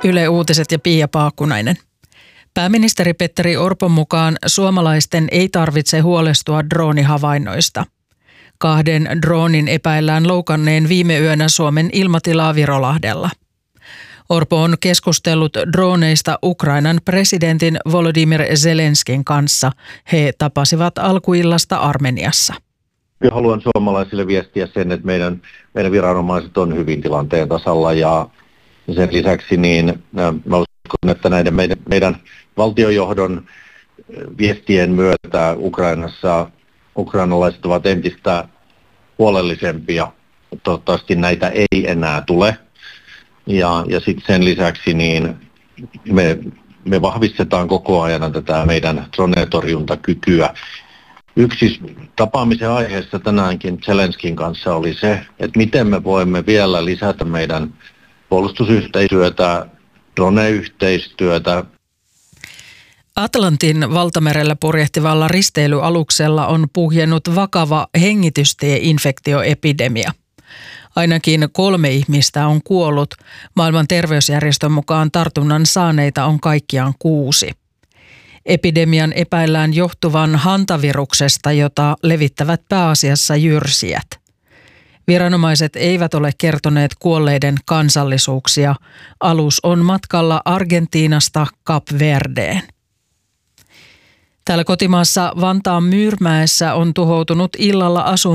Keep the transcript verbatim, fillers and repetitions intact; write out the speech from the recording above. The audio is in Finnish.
Yle Uutiset ja Pia Paakkunainen. Pääministeri Petteri Orpon mukaan suomalaisten ei tarvitse huolestua droonihavainnoista. Kahden droonin epäillään loukanneen viime yönä Suomen ilmatilaa Virolahdella. Orpo on keskustellut drooneista Ukrainan presidentin Volodymyr Zelenskin kanssa. He tapasivat alkuillasta Armeniassa. Haluan suomalaisille viestiä sen, että meidän, meidän viranomaiset on hyvin tilanteen tasalla ja sen lisäksi niin mä uskon, että näiden meidän, meidän valtiojohdon viestien myötä Ukrainassa ukrainalaiset ovat entistä huolellisempia. Toivottavasti näitä ei enää tule. Ja, ja sitten sen lisäksi niin me, me vahvistetaan koko ajan tätä meidän drone-torjuntakykyä. Yksi tapaamisen aiheessa tänäänkin Zelenskin kanssa oli se, että miten me voimme vielä lisätä meidän puolustusyhteistyötä, drone-yhteistyötä. Atlantin valtamerellä purjehtivalla risteilyaluksella on puhjennut vakava hengitystieinfektioepidemia. Ainakin kolme ihmistä on kuollut. Maailman terveysjärjestön mukaan tartunnan saaneita on kaikkiaan kuusi. Epidemian epäillään johtuvan hantaviruksesta, jota levittävät pääasiassa jyrsijät. Viranomaiset eivät ole kertoneet kuolleiden kansallisuuksia. Alus on matkalla Argentiinasta Kap Verdeen. Täällä kotimaassa Vantaan Myyrmäessä on tuhoutunut illalla asunto.